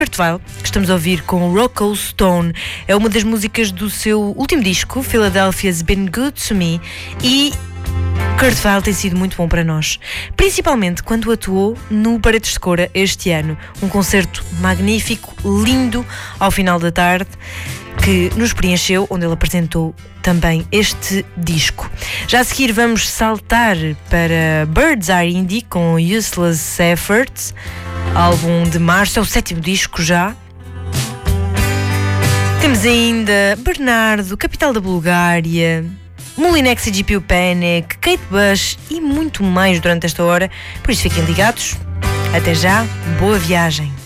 Kurt Weill, que estamos a ouvir com Rocco Stone, é uma das músicas do seu último disco, Philadelphia's Been Good to Me, e Kurt Weill tem sido muito bom para nós, principalmente quando atuou no Paredes de Cora este ano. Um concerto magnífico, lindo, ao final da tarde, que nos preencheu, onde ele apresentou também este disco. Já a seguir vamos saltar para Bird's Eye Indie com Useless Efforts, álbum de março, é o 7º disco já. Temos ainda Bernardo, Capital da Bulgária, Molinex e GPU Panic, Kate Bush e muito mais durante esta hora. Por isso fiquem ligados. Até já, boa viagem.